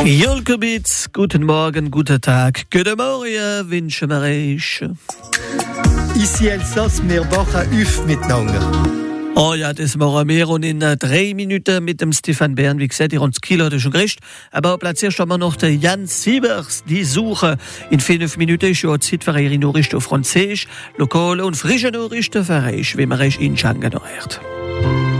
Jolkobitz, guten Morgen, guten Tag, guten Morgen, wünsche mir euch. Ici Elsass, wir wachen auf miteinander. Oh ja, das machen wir und in 3 Minuten mit dem Stefan Bern. Wie gesagt, ihr habt das Kilo schon gericht. Aber platziert haben wir noch den Jan Siebers, die Suche. In 5 Minuten ist ja Zeit für ihre Nachrichten auf Französisch, lokale und frische Nachrichten für euch, wie man euch in Schangen hört.